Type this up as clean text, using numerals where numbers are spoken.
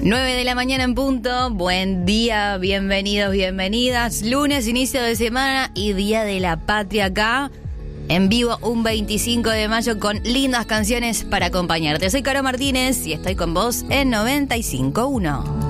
9 de la mañana en punto, buen día, bienvenidos, bienvenidas. Lunes, inicio de semana y Día de la Patria acá, en vivo un 25 de mayo con lindas canciones para acompañarte. Soy Caro Martínez y estoy con vos en 95.1.